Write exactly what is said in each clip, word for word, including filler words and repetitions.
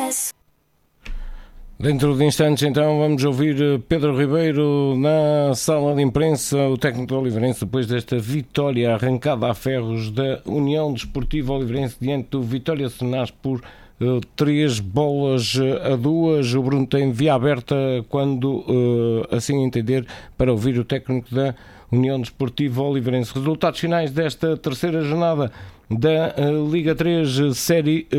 Express. Dentro de instantes, então, vamos ouvir Pedro Ribeiro na sala de imprensa, o técnico do Oliveirense, depois desta vitória arrancada a ferros da União Desportiva Oliveirense diante do Vitória Sernas por uh, três bolas a duas. O Bruno tem via aberta quando uh, assim entender para ouvir o técnico da União Desportiva Oliveirense. Resultados finais desta terceira jornada da uh, Liga três, Série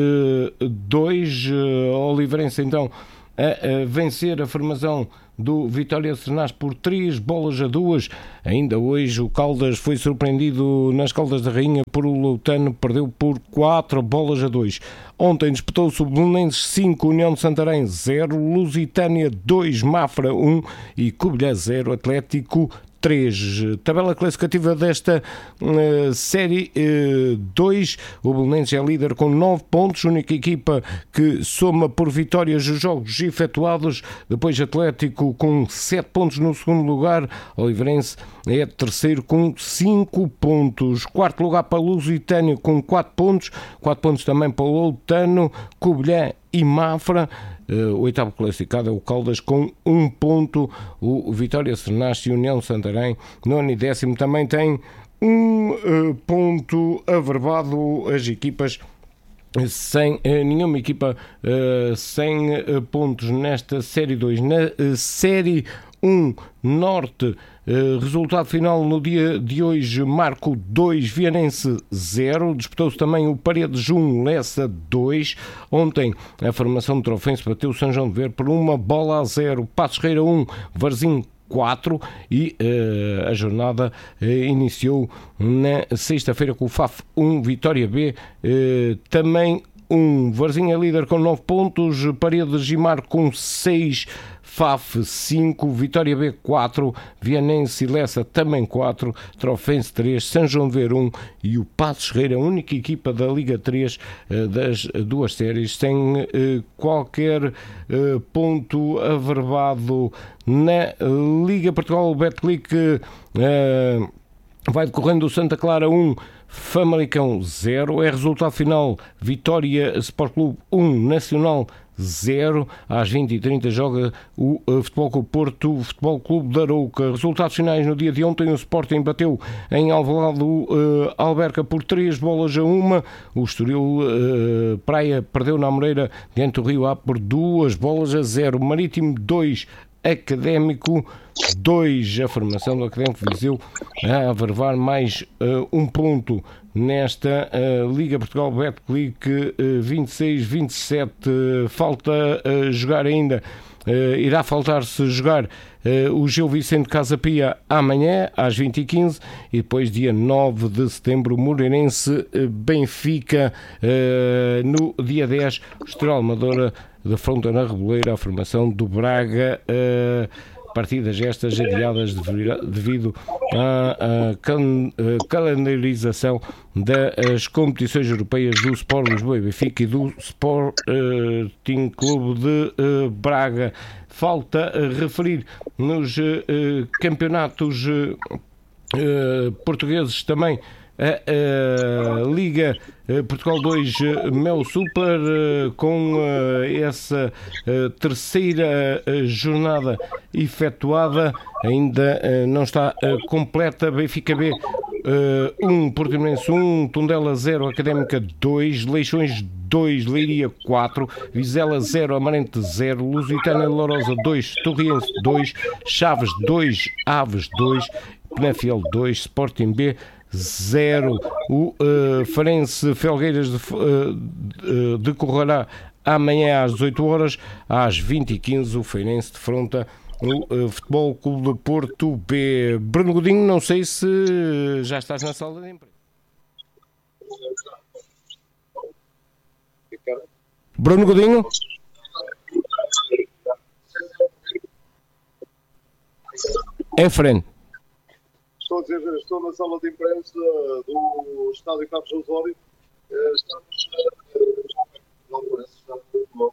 dois. Uh, Oliveirense, então, a vencer a formação do Vitória Sernas por três bolas a duas. Ainda hoje o Caldas foi surpreendido nas Caldas da Rainha por o Loutano, perdeu por quatro bolas a dois. Ontem disputou-se o Belenenses cinco, União de Santarém zero, Lusitânia dois, Mafra um e Covilhã zero, Atlético três. Tabela classificativa desta uh, Série dois. Uh, o Belenenses é líder com nove pontos, única equipa que soma por vitórias os jogos efetuados. Depois Atlético com sete pontos no segundo lugar. Oliveirense é terceiro com cinco pontos. Quarto lugar para Lusitânia com quatro pontos. quatro pontos também para o Loutano, Covilhã e Mafra. Uh, o oitavo classificado é o Caldas com um ponto. O Vitória Sernas e União Santarém, nono e décimo, também tem um uh, ponto averbado. As equipas sem uh, nenhuma equipa uh, sem uh, pontos nesta Série dois. Na uh, Série um Norte, Uh, resultado final no dia de hoje: Marco dois, Vianense zero. Disputou-se também o Paredes um, Lessa dois. Ontem a formação de Trofense bateu o São João de Ver por uma bola a zero. Passos Ferreira um, Varzim quatro. E uh, a jornada uh, iniciou na sexta-feira com o F A F um, Vitória B uh, também um. Varzim é líder com nove pontos, Paredes e Marco com seis, F A F cinco, Vitória B quatro, Vianense e Lessa também quatro, Trofense três, São João de Ver um e o Passos Ferreira, a única equipa da Liga três das duas séries, sem qualquer ponto averbado. Na Liga Portugal, o Betclic vai decorrendo o Santa Clara um, Famalicão zero. É resultado final: Vitória Sport Clube um, Nacional zero. Às vinte e trinta joga o Futebol Clube Porto, o Futebol Clube da Arouca. Resultados finais no dia de ontem: o Sporting bateu em Alvalade o uh, Alberca por três bolas a uma. O Estoril uh, Praia perdeu na Amoreira diante do Rio Ave por duas bolas a zero. Marítimo dois, Académico dois. A formação do Académico Viseu a avervar mais uh, um ponto nesta uh, Liga Portugal Betclic uh, vinte e seis vinte e sete. Uh, falta uh, jogar ainda. Uh, irá faltar-se jogar uh, o Gil Vicente Casa Pia amanhã às vinte e quinze e depois dia nove de setembro Moreirense uh, Benfica. Uh, no dia dez o Estrela Amadora defronta na Reboleira a formação do Braga. Uh, partidas estas adiadas devido à, à can, à calendarização das competições europeias do Sport Lisboa e Benfica e do Sporting Clube de uh, Braga. Falta uh, referir nos uh, campeonatos uh, uh, portugueses também a, a Liga Portugal dois Mel Super, com essa terceira jornada efetuada, ainda não está completa. Benfica B um, Portimonense um, Tondela zero, Académica dois, Leixões dois, Leiria quatro, Vizela zero, Amarante zero, Lusitana e Lourosa dois, Torriense dois, Chaves dois, Aves dois, Penafiel dois, Sporting B zero. O uh, Farense Felgueiras de, uh, decorrerá amanhã às dezoito horas. Às vinte e quinze o Feirense defronta o uh, Futebol Clube de Porto B. Bruno Godinho, não sei se já estás na sala de imprensa. Bruno Godinho? Em frente. Estou a dizer, estou na sala de imprensa do Estádio Carlos Osório. Estamos não parece estar muito bom.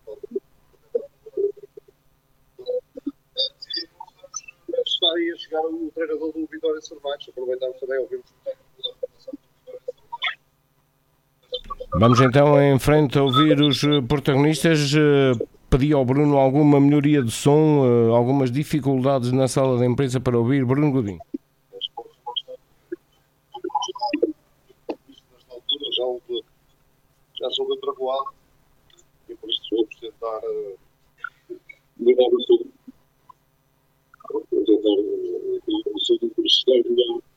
Está aí a chegar o treinador do Vitória Servais. Aproveitamos também, ouvimos o técnico da formação do Vitória Servais. Vamos então em frente a ouvir os protagonistas. Pedi ao Bruno alguma melhoria de som, algumas dificuldades na sala de imprensa para ouvir. Bruno Godinho. Nesta altura já, houve, já soube entrevoado e por isso vou tentar uh, melhorar o som. Vou tentar melhorar o som para chegar melhor.